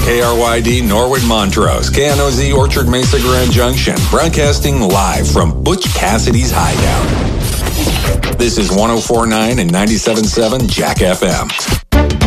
KRYD Norwood Montrose, KNOZ Orchard Mesa Grand Junction, broadcasting live from Butch Cassidy's Hideout. This is 104.9 and 97.7 Jack FM.